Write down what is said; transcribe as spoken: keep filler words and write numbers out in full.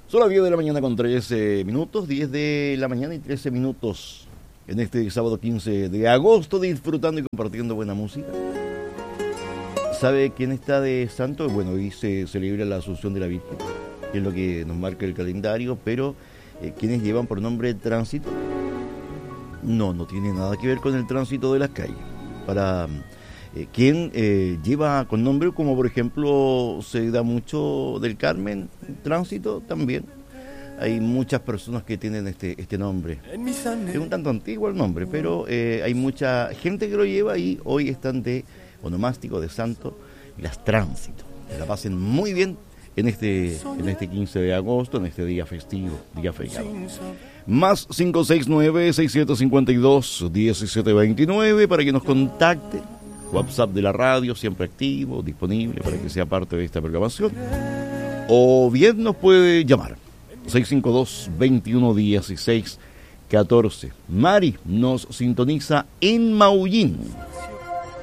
Son las diez de la mañana con trece minutos, diez de la mañana y trece minutos en este sábado quince de agosto, disfrutando y compartiendo buena música. ¿Sabe quién está de santo? Bueno, hoy se celebra la Asunción de la Virgen, que es lo que nos marca el calendario, pero eh, ¿quiénes llevan por nombre tránsito? No, no tiene nada que ver con el tránsito de las calles. Para eh, quien eh, lleva con nombre, como por ejemplo se da mucho del Carmen, tránsito también. Hay muchas personas que tienen este, este nombre. Es un tanto antiguo el nombre, pero eh, hay mucha gente que lo lleva y hoy están de onomástico, de santo, las tránsito. Que la pasen muy bien en este, en este quince de agosto, en este día festivo, día feriado. Más cinco seis nueve, seis siete cinco dos, uno siete dos nueve para que nos contacte. WhatsApp de la radio, siempre activo, disponible para que sea parte de esta programación. O bien nos puede llamar. seis cinco dos, veintiuno dieciséis catorce. Mari nos sintoniza en Maullín.